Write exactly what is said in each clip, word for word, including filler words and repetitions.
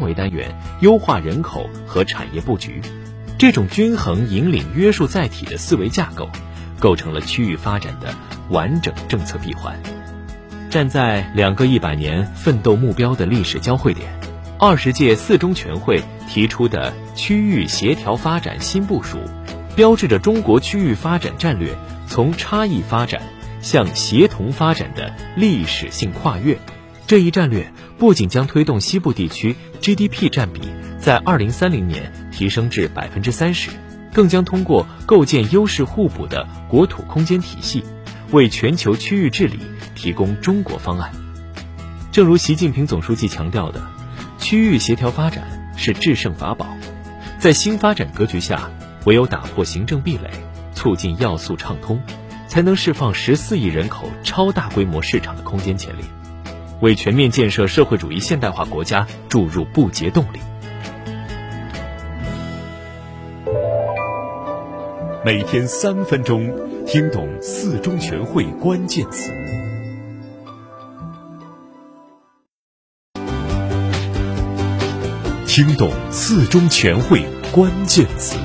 维单元，优化人口和产业布局。这种均衡引领约束载体的思维架构，构成了区域发展的完整政策闭环。站在两个一百年奋斗目标的历史交汇点，二十届四中全会提出的区域协调发展新部署，标志着中国区域发展战略从差异发展向协同发展的历史性跨越。这一战略不仅将推动西部地区 G D P 占比在二零三零年提升至 百分之三十， 更将通过构建优势互补的国土空间体系，为全球区域治理提供中国方案。正如习近平总书记强调的，区域协调发展是制胜法宝。在新发展格局下，唯有打破行政壁垒，促进要素畅通，才能释放十四亿人口超大规模市场的空间潜力，为全面建设社会主义现代化国家注入不竭动力。 每天三分钟，听懂四中全会关键词。听懂四中全会关键词。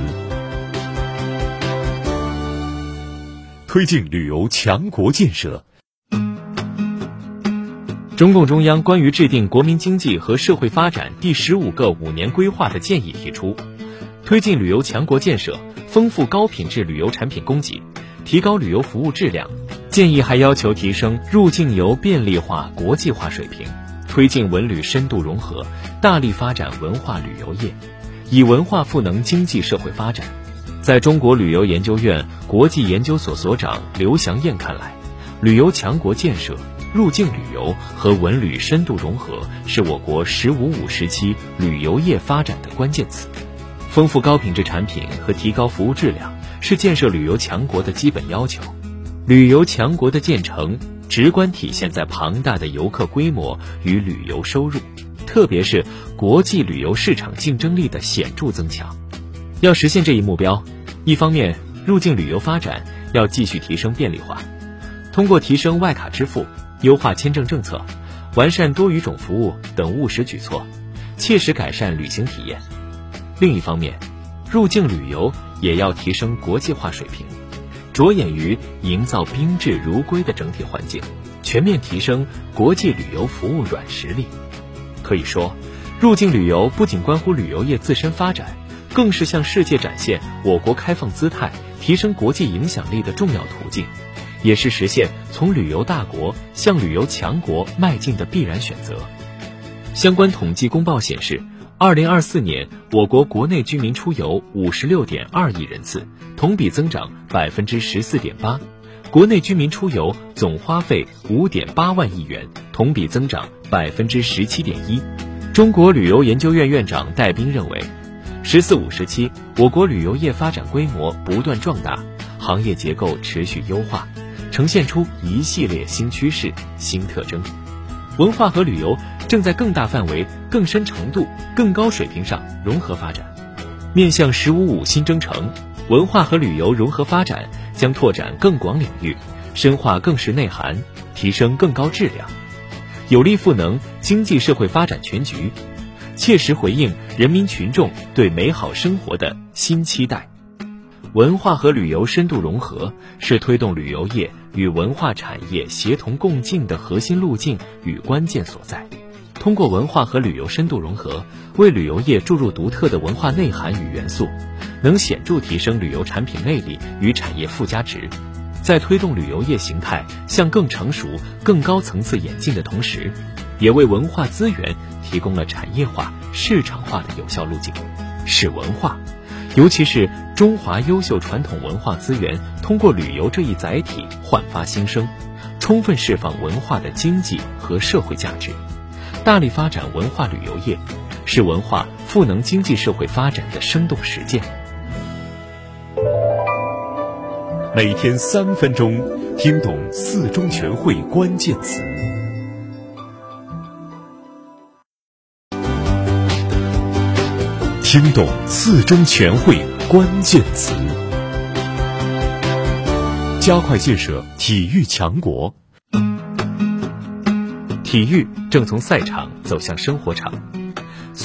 推进旅游强国建设。 中共中央关于制定国民经济和社会发展第十五个五年规划的建议提出，推进旅游强国建设，丰富高品质旅游产品供给，提高旅游服务质量。建议还要求提升入境游便利化、国际化水平，推进文旅深度融合，大力发展文化旅游业，以文化赋能经济社会发展。在中国旅游研究院国际研究所所长刘祥燕看来，旅游强国建设、入境旅游和文旅深度融合是我国“十五五”时期旅游业发展的关键词。丰富高品质产品和提高服务质量是建设旅游强国的基本要求。旅游强国的建成直观体现在庞大的游客规模与旅游收入，特别是国际旅游市场竞争力的显著增强。要实现这一目标，一方面，入境旅游发展要继续提升便利化，通过提升外卡支付、优化签证政策、完善多语种服务等务实举措，切实改善旅行体验。另一方面，入境旅游也要提升国际化水平，着眼于营造宾至如归的整体环境，全面提升国际旅游服务软实力。可以说，入境旅游不仅关乎旅游业自身发展，更是向世界展现我国开放姿态、提升国际影响力的重要途径，也是实现从旅游大国向旅游强国迈进的必然选择。相关统计公报显示，二零二四年我国国内居民出游五十六点二亿人次，同比增长百分之十四点八，国内居民出游总花费五点八万亿元，同比增长百分之十七点一。中国旅游研究院院长戴斌认为，十四五时期，我国旅游业发展规模不断壮大，行业结构持续优化，呈现出一系列新趋势、新特征。文化和旅游正在更大范围、更深程度、更高水平上融合发展。面向“十五五”新征程，文化和旅游融合发展将拓展更广领域，深化更实内涵，提升更高质量，有力赋能经济社会发展全局，切实回应人民群众对美好生活的新期待。文化和旅游深度融合是推动旅游业与文化产业协同共进的核心路径与关键所在。通过文化和旅游深度融合，为旅游业注入独特的文化内涵与元素，能显著提升旅游产品魅力与产业附加值。在推动旅游业形态向更成熟、更高层次演进的同时，也为文化资源提供了产业化、市场化的有效路径，使文化，尤其是中华优秀传统文化资源，通过旅游这一载体焕发新生，充分释放文化的经济和社会价值，大力发展文化旅游业，是文化赋能经济社会发展的生动实践。 每天三分钟，听懂四中全会关键词。听懂四中全会关键词，加快建设体育强国。 体育正从赛场走向生活场，